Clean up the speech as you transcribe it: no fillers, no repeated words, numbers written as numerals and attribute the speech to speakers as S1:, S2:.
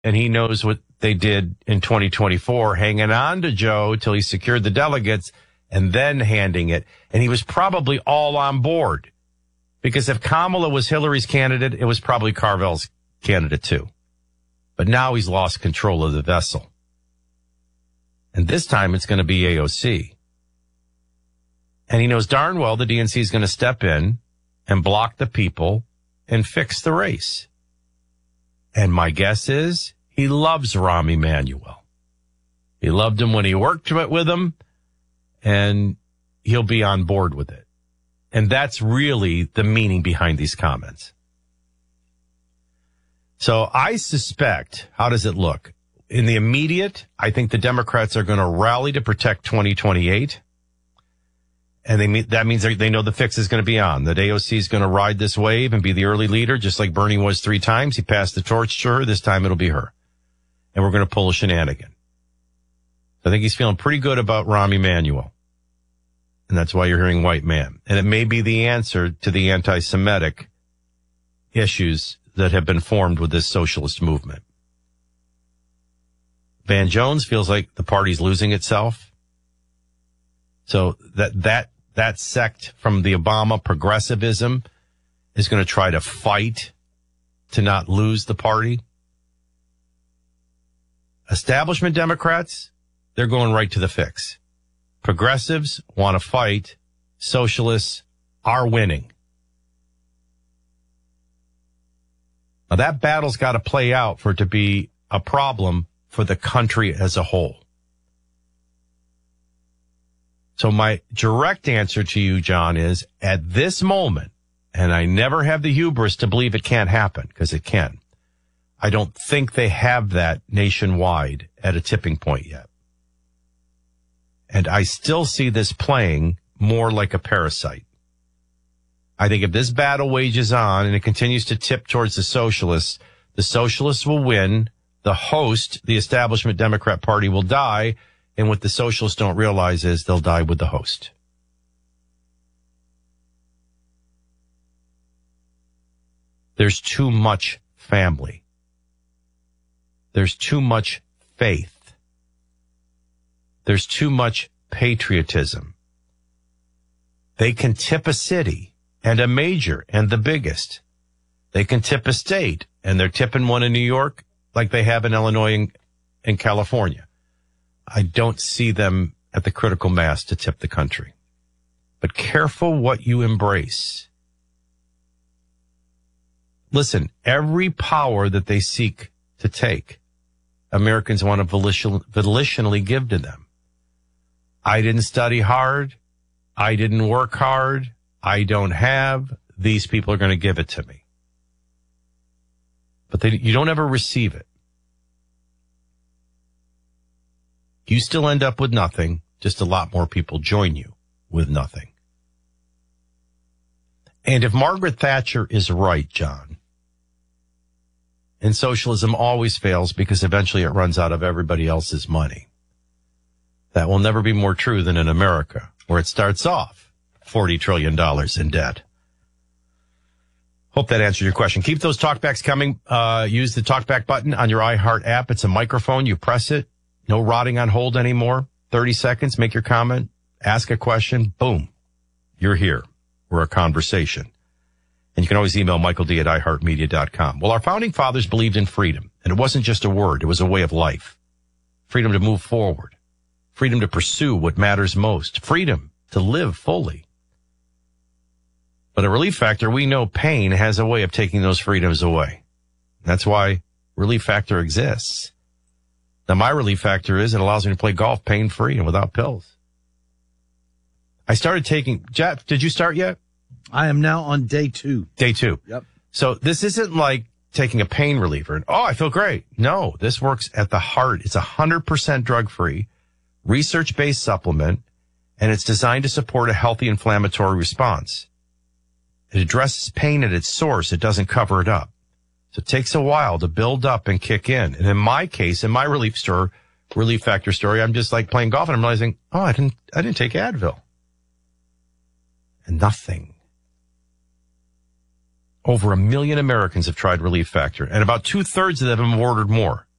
S1: and he knows what they did in 2024, hanging on to Joe till he secured the delegates and then handing it. And he was probably all on board, because if Kamala was Hillary's candidate, it was probably Carvel's candidate too. But now he's lost control of the vessel. And this time it's going to be AOC. And he knows darn well the DNC is going to step in and block the people and fix the race. And my guess is he loves Rahm Emanuel. He loved him when he worked with him, and he'll be on board with it. And that's really the meaning behind these comments. So I suspect, how does it look? In the immediate, I think the Democrats are going to rally to protect 2028. And that means they know the fix is going to be on, that AOC is going to ride this wave and be the early leader, just like Bernie was 3 times. He passed the torch to her. This time it'll be her. And we're going to pull a shenanigan. I think he's feeling pretty good about Rahm Emanuel. And that's why you're hearing white man. And it may be the answer to the anti-Semitic issues that have been formed with this socialist movement. Van Jones feels like the party's losing itself. So that sect from the Obama progressivism is going to try to fight to not lose the party. Establishment Democrats, they're going right to the fix. Progressives want to fight. Socialists are winning. Now that battle's got to play out for it to be a problem for the country as a whole. So my direct answer to you, John, is at this moment, and I never have the hubris to believe it can't happen, because it can. I don't think they have that nationwide at a tipping point yet. And I still see this playing more like a parasite. I think if this battle wages on and it continues to tip towards the socialists will win. The host, the establishment Democrat Party, will die. And what the socialists don't realize is they'll die with the host. There's too much family. There's too much faith. There's too much patriotism. They can tip a city and a major and the biggest. They can tip a state, and they're tipping one in New York like they have in Illinois and California. I don't see them at the critical mass to tip the country. But careful what you embrace. Listen, every power that they seek to take, Americans want to volitionally give to them. I didn't study hard. I didn't work hard. I don't have. These people are going to give it to me. But you don't ever receive it. You still end up with nothing. Just a lot more people join you with nothing. And if Margaret Thatcher is right, John, and socialism always fails because eventually it runs out of everybody else's money, that will never be more true than in America, where it starts off $40 trillion in debt. Hope that answered your question. Keep those talkbacks coming. Use the talkback button on your iHeart app. It's a microphone. You press it. No rotting on hold anymore. 30 seconds. Make your comment. Ask a question. Boom. You're here. We're a conversation. And you can always email michaeld@iheartmedia.com. Well, our founding fathers believed in freedom. And it wasn't just a word. It was a way of life. Freedom to move forward. Freedom to pursue what matters most. Freedom to live fully. But at Relief Factor, we know pain has a way of taking those freedoms away. That's why Relief Factor exists. Now, my Relief Factor is it allows me to play golf pain-free and without pills. I started taking... Jeff, did you start yet?
S2: I am now on day 2.
S1: Day 2.
S2: Yep.
S1: So this isn't like taking a pain reliever and, I feel great. No, this works at the heart. It's 100% drug-free, research-based supplement, and it's designed to support a healthy inflammatory response. It addresses pain at its source. It doesn't cover it up. So it takes a while to build up and kick in. And in my case, in my Relief Factor story, I'm just like playing golf and I'm realizing, I didn't take Advil. And nothing. Over 1 million Americans have tried Relief Factor, and about 2/3 of them have ordered more.